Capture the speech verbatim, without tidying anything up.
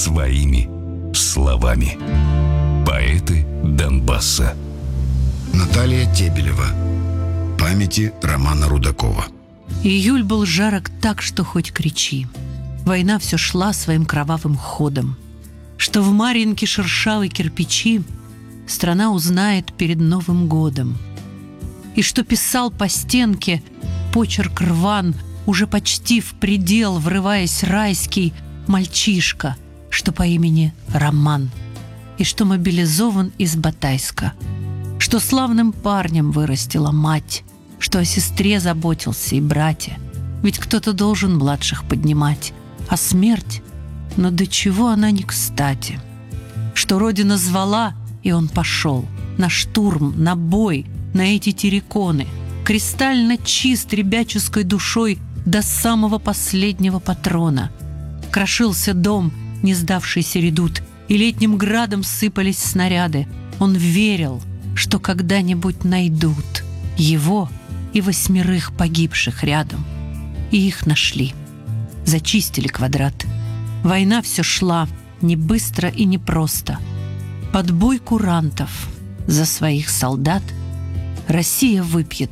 своими словами. Поэты Донбасса. Наталья Тебелева. Памяти Романа Рудакова. Июль был жарок так, что хоть кричи. Война все шла своим кровавым ходом. Что в Марьинке шершавой кирпичи страна узнает перед Новым годом. И что писал по стенке почерк рван, уже почти в предел врываясь райский мальчишка, что по имени Роман, и что мобилизован из Батайска, что славным парнем вырастила мать, что о сестре заботился и брате, ведь кто-то должен младших поднимать, а смерть, но до чего она не кстати, что Родина звала, и он пошел на штурм, на бой, на эти терриконы, кристально чист ребяческой душой до самого последнего патрона. Крошился дом, не сдавшийся редут, и летним градом сыпались снаряды. Он верил, что когда-нибудь найдут его и восьмерых погибших рядом. И их нашли. Зачистили квадрат. Война все шла, не быстро и не просто. Под бой курантов за своих солдат Россия выпьет